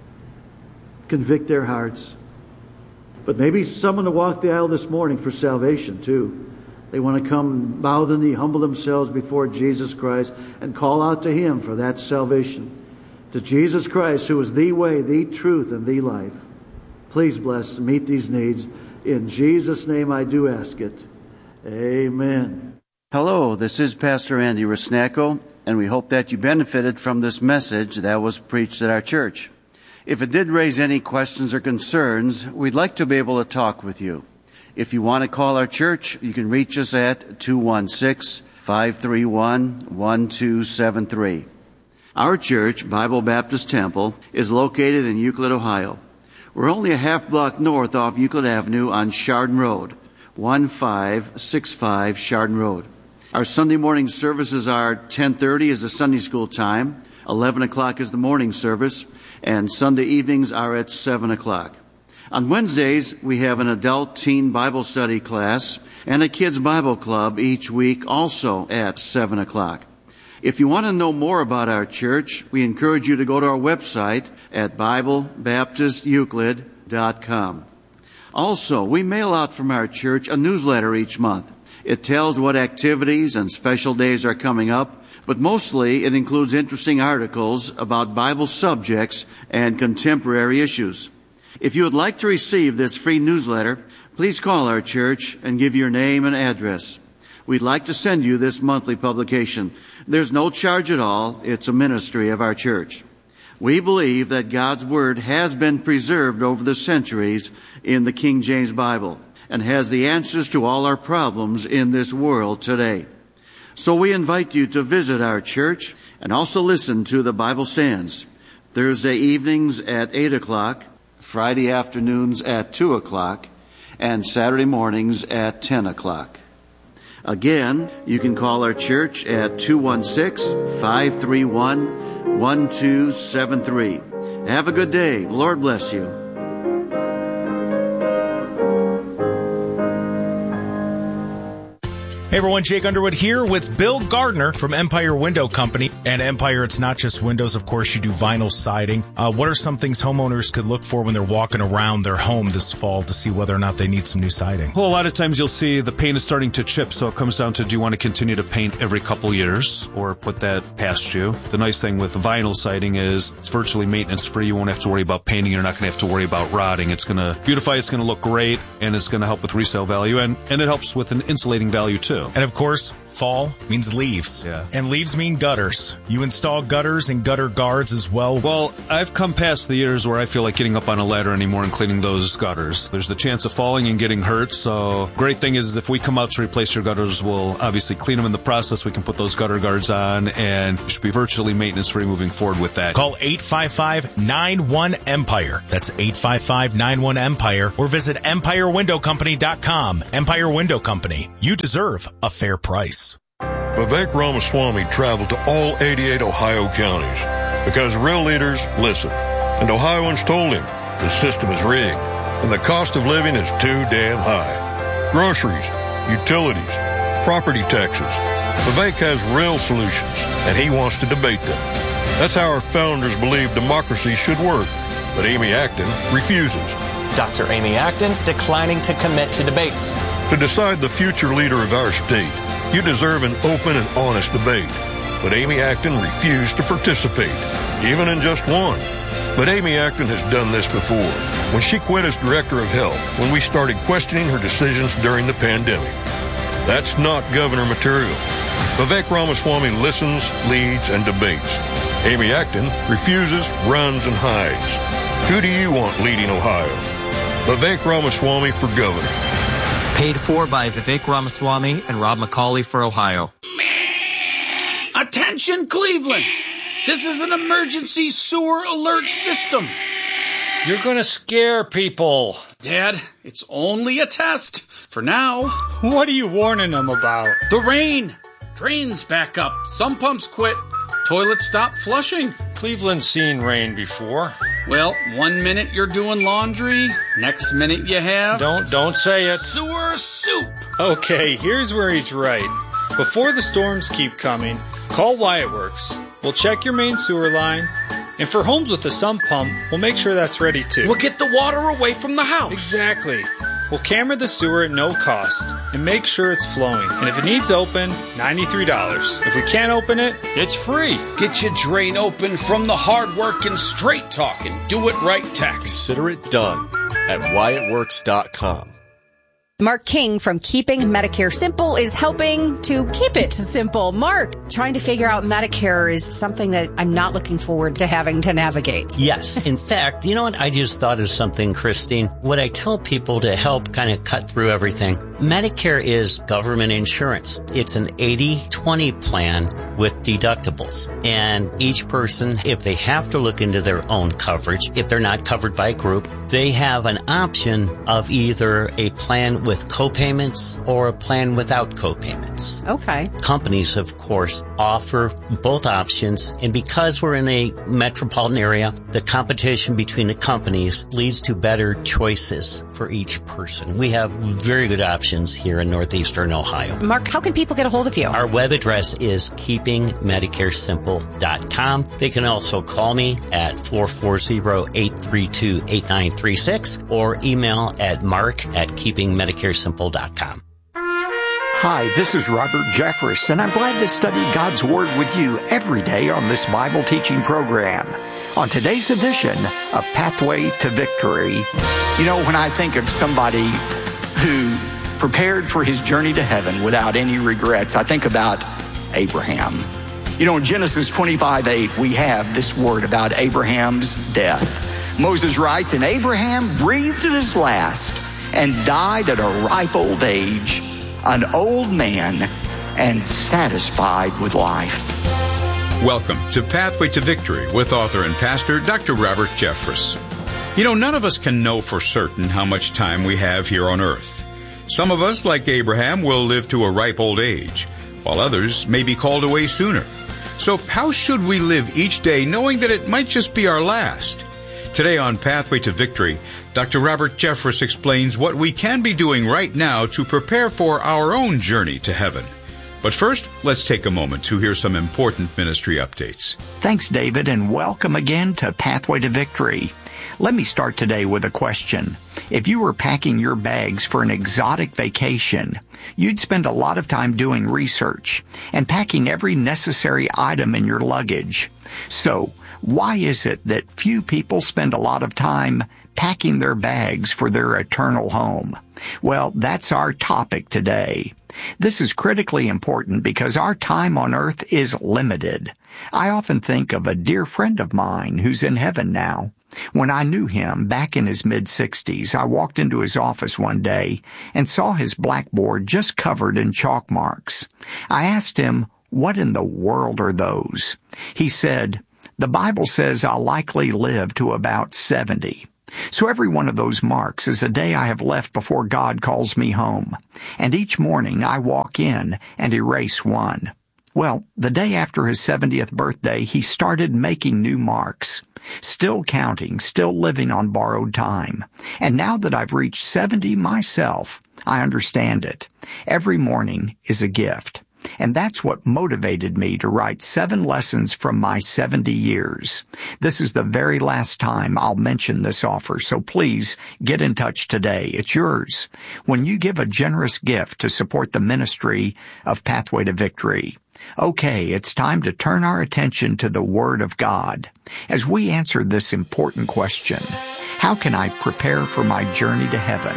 S18: Convict their hearts. But maybe someone to walk the aisle this morning for salvation too. They want to come, bow the knee, humble themselves before Jesus Christ and call out to Him for that salvation. To Jesus Christ, who is the way, the truth, and the life. Please bless and meet these needs. In Jesus' name I do ask it. Amen. Hello, this is Pastor Andy Rusnacko, and we hope that you benefited from this message that was preached at our church. If it did raise any questions or concerns, we'd like to be able to talk with you. If you want to call our church, you can reach us at two one six, five three one, one two seven three. Our church, Bible Baptist Temple, is located in Euclid, Ohio. We're only a half block north off Euclid Avenue on Chardon Road, one five six five Chardon Road. Our Sunday morning services are ten thirty is the Sunday school time, eleven o'clock is the morning service, and Sunday evenings are at seven o'clock. On Wednesdays, we have an adult teen Bible study class and a kids Bible club each week, also at seven o'clock. If you want to know more about our church, we encourage you to go to our website at Bible Baptist Euclid dot com. Also, we mail out from our church a newsletter each month. It tells what activities and special days are coming up, but mostly it includes interesting articles about Bible subjects and contemporary issues. If you would like to receive this free newsletter, please call our church and give your name and address. We'd like to send you this monthly publication. There's no charge at all. It's a ministry of our church. We believe that God's Word has been preserved over the centuries in the King James Bible and has the answers to all our problems in this world today. So we invite you to visit our church and also listen to the Bible Stands Thursday evenings at eight o'clock, Friday afternoons at two o'clock, and Saturday mornings at ten o'clock. Again, you can call our church at two one six, five three one, one two seven three. Have a good day. Lord bless you.
S19: Hey everyone, Jake Underwood here with Bill Gardner from Empire Window Company. And Empire, it's not just windows, of course, you do vinyl siding. Uh, what are some things homeowners could look for when they're walking around their home this fall to see whether or not they need some new siding?
S20: Well, a lot of times you'll see the paint is starting to chip, so it comes down to do you want to continue to paint every couple years or put that past you? The nice thing with vinyl siding is it's virtually maintenance free. You won't have to worry about painting. You're not going to have to worry about rotting. It's going to beautify, it's going to look great, and it's going to help with resale value, and, and it helps with an insulating value too.
S19: And of course, Fall means leaves.
S20: Yeah.
S19: And leaves mean gutters. You install gutters and gutter guards as well.
S20: Well, I've come past the years where I feel like getting up on a ladder anymore and cleaning those gutters. There's the chance of falling and getting hurt, so great thing is if we come out to replace your gutters, we'll obviously clean them in the process. We can put those gutter guards on, and you should be virtually maintenance-free moving forward with that.
S19: Call eight five five, nine one, EMPIRE. That's eight five five, nine one, EMPIRE. Or visit empire window company dot com. Empire Window Company. You deserve a fair price.
S21: Vivek Ramaswamy traveled to all eighty-eight Ohio counties because real leaders listen. And Ohioans told him the system is rigged and the cost of living is too damn high. Groceries, utilities, property taxes. Vivek has real solutions and he wants to debate them. That's how our founders believed democracy should work. But Amy Acton refuses.
S22: Doctor Amy Acton declining to commit to debates.
S21: To decide the future leader of our state, you deserve an open and honest debate. But Amy Acton refused to participate, even in just one. But Amy Acton has done this before, when she quit as director of health, when we started questioning her decisions during the pandemic. That's not governor material. Vivek Ramaswamy listens, leads, and debates. Amy Acton refuses, runs, and hides. Who do you want leading Ohio? Vivek Ramaswamy for governor.
S23: Paid for by Vivek Ramaswamy and Rob McCauley for Ohio.
S24: Attention, Cleveland! This is an emergency sewer alert system.
S25: You're gonna scare people.
S24: Dad, it's only a test. For now.
S25: What are you warning them about?
S24: The rain. Drains back up. Some pumps quit. Toilets stop flushing.
S25: Cleveland's seen rain before.
S24: Well, one minute you're doing laundry, next minute you have...
S25: Don't, don't say it.
S24: Sewer soup.
S25: Okay, here's where he's right. Before the storms keep coming, call Wyatt Works. We'll check your main sewer line. And for homes with a sump pump, we'll make sure that's ready too.
S24: We'll get the water away from the house.
S25: Exactly. We'll camera the sewer at no cost and make sure it's flowing. And if it needs open, ninety-three dollars. If we can't open it, it's free.
S24: Get your drain open from the hard-working, straight-talking, do-it-right tax.
S26: Consider it done at wyatt works dot com.
S27: Mark King from Keeping Medicare Simple is helping to keep it simple. Mark, trying to figure out Medicare is something that I'm not looking forward to having to navigate.
S28: Yes. In fact, you know what? I just thought of something, Christine. What I tell people to help kind of cut through everything, Medicare is government insurance. It's an eighty twenty plan with deductibles. And each person, if they have to look into their own coverage, if they're not covered by a group, they have an option of either a plan with co-payments or a plan without co-payments.
S27: Okay.
S28: Companies, of course, offer both options. And because we're in a metropolitan area, the competition between the companies leads to better choices for each person. We have very good options here in northeastern Ohio.
S27: Mark, how can people get a hold of you?
S28: Our web address is keeping medicare simple dot com. They can also call me at four four zero, eight three two, eight nine three six or email at mark at keeping medicare simple dot com.
S29: Hi, this is Robert Jeffress, and I'm glad to study God's Word with you every day on this Bible teaching program. On today's edition of Pathway to Victory, you know, when I think of somebody who prepared for his journey to heaven without any regrets, I think about Abraham. You know, in Genesis twenty-five eight, we have this word about Abraham's death. Moses writes, and Abraham breathed at his last and died at a ripe old age, an old man and satisfied with life.
S30: Welcome to Pathway to Victory with author and pastor Doctor Robert Jeffress. You know, none of us can know for certain how much time we have here on earth. Some of us, like Abraham, will live to a ripe old age, while others may be called away sooner. So how should we live each day knowing that it might just be our last? Today on Pathway to Victory, Doctor Robert Jeffress explains what we can be doing right now to prepare for our own journey to heaven. But first, let's take a moment to hear some important ministry updates.
S29: Thanks, David, and welcome again to Pathway to Victory. Let me start today with a question. If you were packing your bags for an exotic vacation, you'd spend a lot of time doing research and packing every necessary item in your luggage. So, why is it that few people spend a lot of time packing their bags for their eternal home? Well, that's our topic today. This is critically important because our time on earth is limited. I often think of a dear friend of mine who's in heaven now. When I knew him back in his mid-sixties, I walked into his office one day and saw his blackboard just covered in chalk marks. I asked him, "What in the world are those?" He said, "The Bible says I'll likely live to about seventy. So every one of those marks is a day I have left before God calls me home. And each morning I walk in and erase one." Well, the day after his seventieth birthday, he started making new marks. Still counting, still living on borrowed time. And now that I've reached seventy myself, I understand it. Every morning is a gift. And that's what motivated me to write seven lessons from my seventy years. This is the very last time I'll mention this offer, so please get in touch today. It's yours. When you give a generous gift to support the ministry of Pathway to Victory. Okay, it's time to turn our attention to the Word of God as we answer this important question: how can I prepare for my journey to heaven?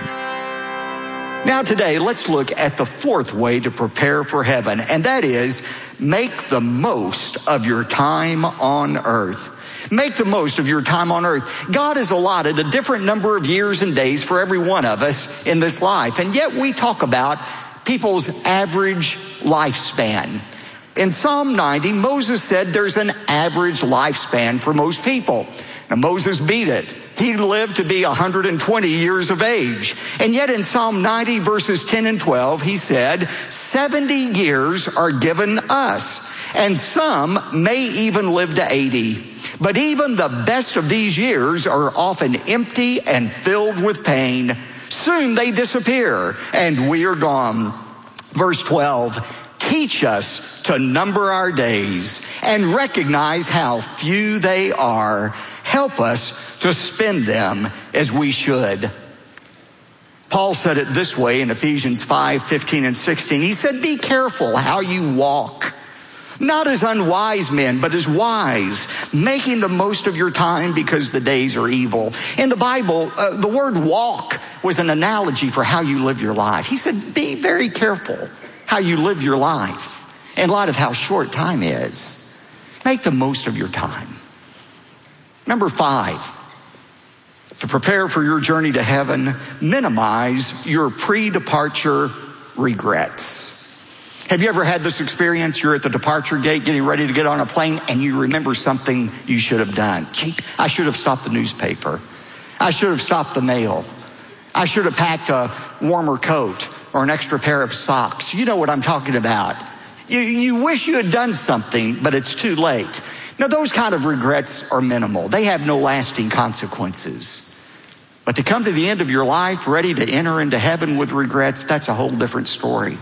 S29: Now today, let's look at the fourth way to prepare for heaven, and that is make the most of your time on earth. Make the most of your time on earth. God has allotted a different number of years and days for every one of us in this life, and yet we talk about people's average lifespan. In Psalm ninety, Moses said there's an average lifespan for most people. Now Moses beat it. He lived to be one hundred twenty years of age. And yet in Psalm ninety verses ten and twelve, he said, seventy years are given us, and some may even live to eighty. But even the best of these years are often empty and filled with pain. Soon they disappear, and we are gone. Verse twelve, teach us to number our days and recognize how few they are. Help us to spend them as we should. Paul said it this way in Ephesians five, fifteen and sixteen. He said, be careful how you walk, not as unwise men, but as wise, making the most of your time because the days are evil. In the Bible, uh, the word walk was an analogy for how you live your life. He said, be very careful how you live your life in light of how short time is. Make the most of your time. Number five, to prepare for your journey to heaven, minimize your pre-departure regrets. Have you ever had this experience? You're at the departure gate getting ready to get on a plane and you remember something you should have done. Gee, I should have stopped the newspaper. I should have stopped the mail. I should have packed a warmer coat or an extra pair of socks. You know what I'm talking about. You, you wish you had done something, but it's too late. Now, those kind of regrets are minimal. They have no lasting consequences. But to come to the end of your life ready to enter into heaven with regrets, that's a whole different story.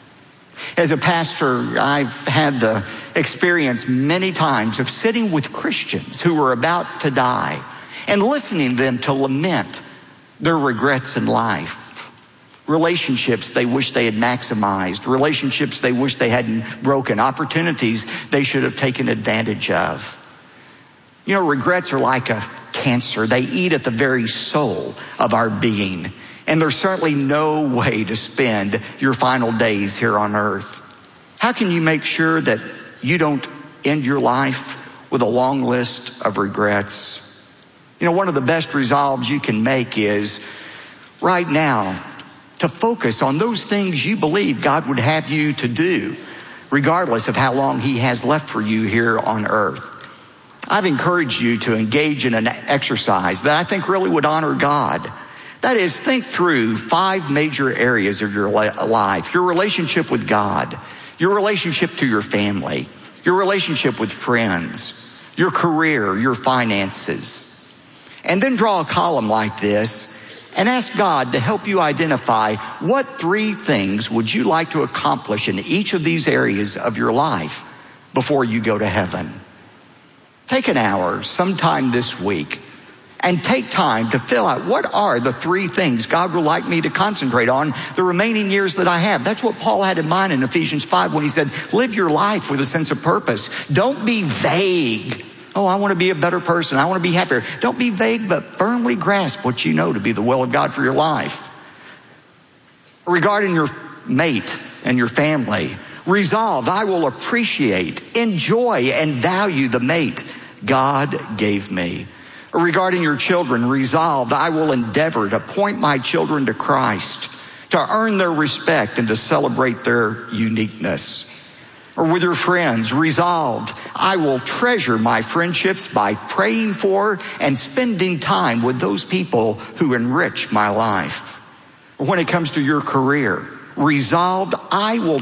S29: As a pastor, I've had the experience many times of sitting with Christians who were about to die and listening to them to lament their regrets in life. Relationships they wish they had maximized, relationships they wish they hadn't broken, opportunities they should have taken advantage of. You know, regrets are like a cancer. They eat at the very soul of our being. And there's certainly no way to spend your final days here on earth. How can you make sure that you don't end your life with a long list of regrets? You know, one of the best resolves you can make is right now to focus on those things you believe God would have you to do, regardless of how long he has left for you here on earth. I've encouraged you to engage in an exercise that I think really would honor God. That is, think through five major areas of your life: your relationship with God, your relationship to your family, your relationship with friends, your career, your finances. And then draw a column like this and ask God to help you identify what three things would you like to accomplish in each of these areas of your life before you go to heaven. Take an hour sometime this week and take time to fill out what are the three things God would like me to concentrate on the remaining years that I have. That's what Paul had in mind in Ephesians five when he said, live your life with a sense of purpose. Don't be vague. Oh, I want to be a better person. I want to be happier. Don't be vague, but firmly grasp what you know to be the will of God for your life. Regarding your mate, and your family. Resolved, I will appreciate, enjoy, and value the mate God gave me. Regarding your children, resolved, I will endeavor to point my children to Christ, to earn their respect and to celebrate their uniqueness. Or with your friends, resolved, I will treasure my friendships by praying for and spending time with those people who enrich my life. When it comes to your career, resolved, I will